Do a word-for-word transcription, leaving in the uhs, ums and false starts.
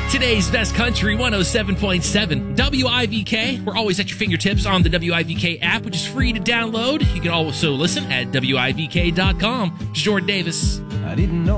Today's best country, one oh seven point seven W I V K. We're always at your fingertips on the W I V K app, which is free to download. You can also listen at W I V K dot com. Jordan Davis. I didn't know